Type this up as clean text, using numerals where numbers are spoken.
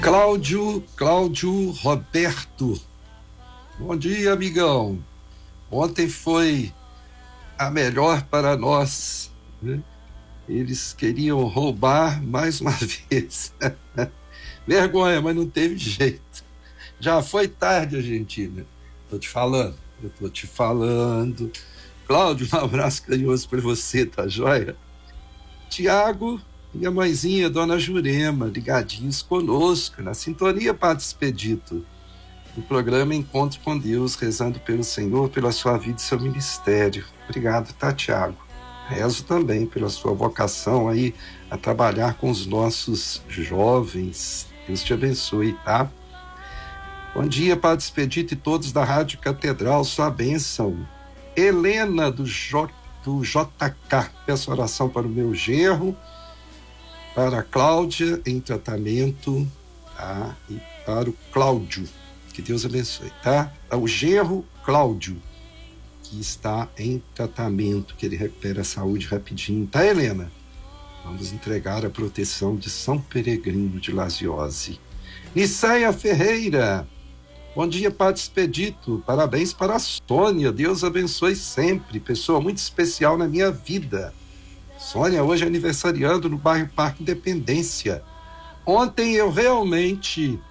Cláudio Roberto. Bom dia, amigão. Ontem foi a melhor para nós, né? Eles queriam roubar mais uma vez. Vergonha, mas não teve jeito. Já foi tarde, Argentina. Eu tô te falando. Cláudio, um abraço carinhoso para você, tá joia? Tiago e a mãezinha, Dona Jurema, ligadinhos conosco, na sintonia, Padre Expedito, do programa Encontro com Deus, rezando pelo Senhor, pela sua vida e seu ministério. Obrigado, tá, Tiago? Rezo também pela sua vocação aí a trabalhar com os nossos jovens. Deus te abençoe, tá? Bom dia, Padre Expedito e todos da Rádio Catedral, sua bênção. Helena do JK, peço oração para o meu genro, para a Cláudia em tratamento, tá? E para o Cláudio, que Deus abençoe, tá? O genro Cláudio, que está em tratamento, que ele recupera a saúde rapidinho, tá, Helena? Vamos entregar a proteção de São Peregrino de Laziose. Nisseia Ferreira, bom dia, Padre Expedito, parabéns para a Sônia, Deus abençoe sempre, pessoa muito especial na minha vida. Sônia hoje é aniversariando no bairro Parque Independência. Ontem eu realmente